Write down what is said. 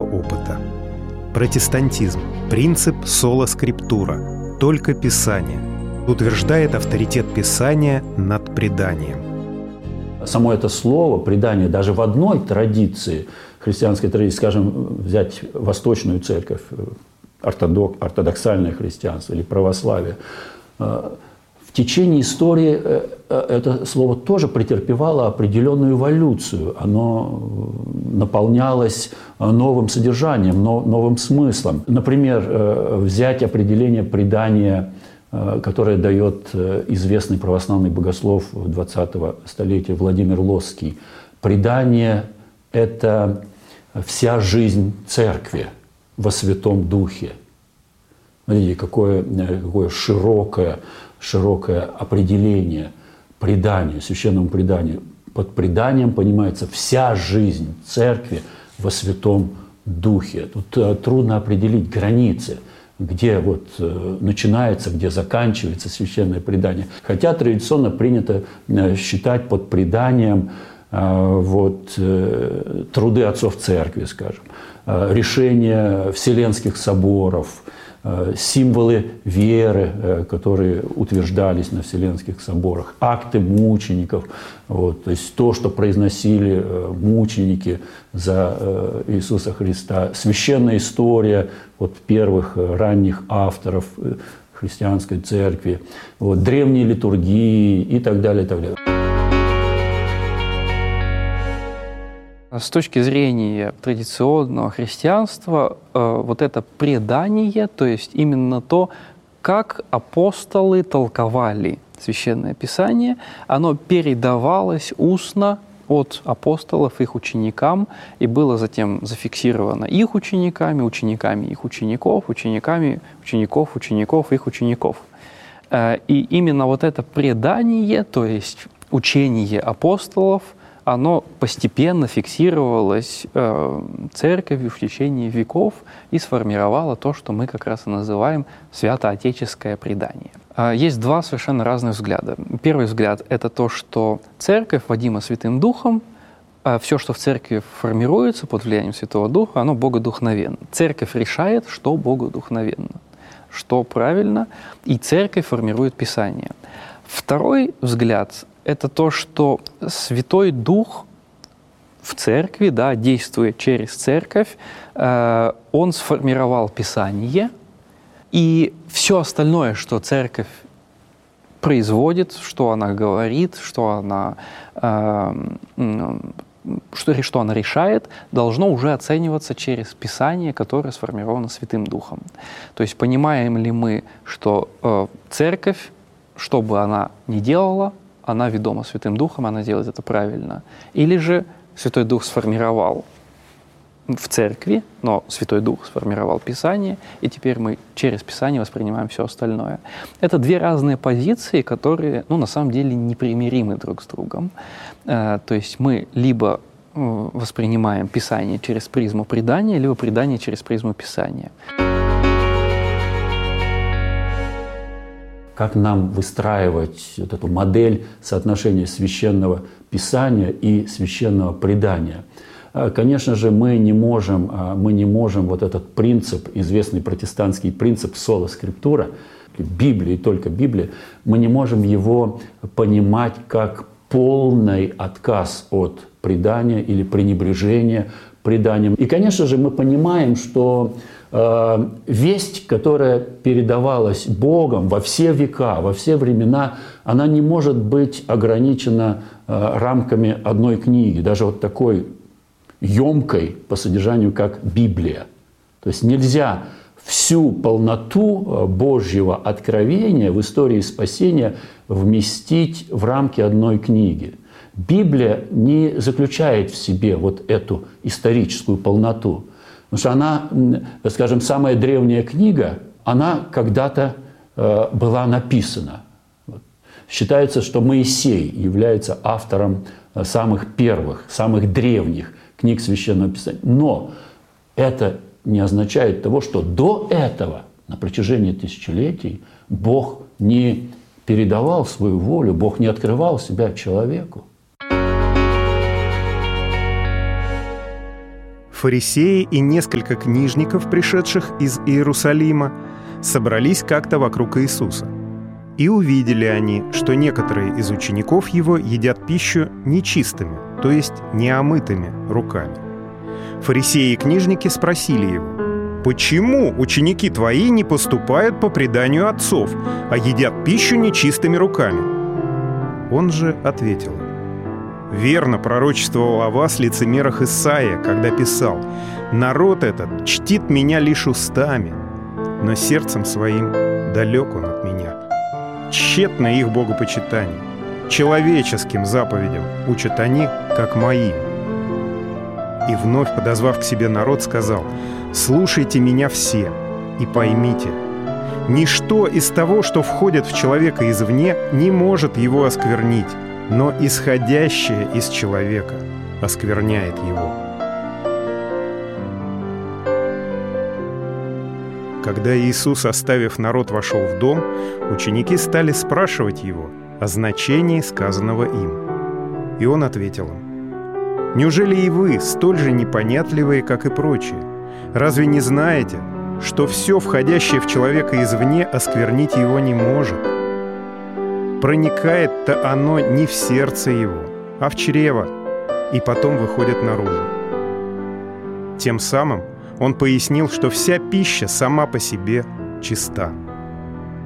опыта. Протестантизм – принцип соло скриптура, только Писание, утверждает авторитет Писания над преданием. Само это слово «предание» даже в одной традиции, христианской традиции, скажем, взять Восточную Церковь, ортодоксальное христианство или православие, в течение истории это слово тоже претерпевало определенную эволюцию. Оно наполнялось новым содержанием, новым смыслом. Например, взять определение предания, которое дает известный православный богослов 20-го столетия Владимир Лосский. Предание – это вся жизнь Церкви во Святом Духе. Смотрите, какое широкое определение преданию, священному преданию. Под преданием понимается вся жизнь Церкви во Святом Духе. Тут трудно определить границы, где начинается, где заканчивается священное предание. Хотя традиционно принято считать под преданием труды отцов Церкви, скажем, решения вселенских соборов, символы веры, которые утверждались на Вселенских соборах, акты мучеников, то есть то, что произносили мученики за Иисуса Христа, священная история первых ранних авторов христианской церкви, древние литургии и так далее, и так далее. С точки зрения традиционного христианства, это предание, то есть именно то, как апостолы толковали Священное Писание, оно передавалось устно от апостолов их ученикам и было затем зафиксировано их учениками, учениками их учеников, учениками учеников, учеников их учеников. И именно это предание, то есть учение апостолов, оно постепенно фиксировалось церковью в течение веков и сформировало то, что мы как раз и называем святоотеческое предание. Есть два совершенно разных взгляда. Первый взгляд – это то, что церковь, водима Святым Духом, все, что в церкви формируется под влиянием Святого Духа, оно богодухновенно. Церковь решает, что богодухновенно, что правильно, и церковь формирует Писание. Второй взгляд – это то, что Святой Дух в церкви, действует через церковь, он сформировал Писание, и все остальное, что церковь производит, что она говорит, что она решает, должно уже оцениваться через Писание, которое сформировано Святым Духом. То есть понимаем ли мы, что церковь, что бы она ни делала, она ведома Святым Духом, она делает это правильно. Или же Святой Дух сформировал в церкви, но Святой Дух сформировал Писание, и теперь мы через Писание воспринимаем все остальное. Это две разные позиции, которые, на самом деле, непримиримы друг с другом. То есть мы либо воспринимаем Писание через призму предания, либо предание через призму Писания. Как нам выстраивать эту модель соотношения священного Писания и священного предания? Конечно же, мы не можем этот принцип, известный протестантский принцип соло скриптура, Библии, только Библии, мы не можем его понимать как полный отказ от предания или пренебрежения преданием. И, конечно же, мы понимаем, что весть, которая передавалась Богом во все века, во все времена, она не может быть ограничена рамками одной книги, даже такой емкой по содержанию, как Библия. То есть нельзя всю полноту Божьего откровения в истории спасения вместить в рамки одной книги. Библия не заключает в себе эту историческую полноту. Потому что она, скажем, самая древняя книга, она когда-то была написана. Считается, что Моисей является автором самых первых, самых древних книг Священного Писания. Но это не означает того, что до этого, на протяжении тысячелетий, Бог не передавал свою волю, Бог не открывал себя человеку. Фарисеи и несколько книжников, пришедших из Иерусалима, собрались как-то вокруг Иисуса. И увидели они, что некоторые из учеников его едят пищу нечистыми, то есть неомытыми руками. Фарисеи и книжники спросили его: «Почему ученики твои не поступают по преданию отцов, а едят пищу нечистыми руками?» Он же ответил: «Верно пророчествовал о вас лицемерах Исаия, когда писал: „Народ этот чтит меня лишь устами, но сердцем своим далек он от меня. Тщетно их богопочитание, человеческим заповедям учат они, как моим». И вновь, подозвав к себе народ, сказал: «Слушайте меня все и поймите, ничто из того, что входит в человека извне, не может его осквернить, но исходящее из человека оскверняет его». Когда Иисус, оставив народ, вошел в дом, ученики стали спрашивать его о значении сказанного им. И он ответил им: «Неужели и вы столь же непонятливые, как и прочие? Разве не знаете, что все, входящее в человека извне, осквернить его не может? Проникает-то оно не в сердце его, а в чрево, и потом выходит наружу». Тем самым он пояснил, что вся пища сама по себе чиста.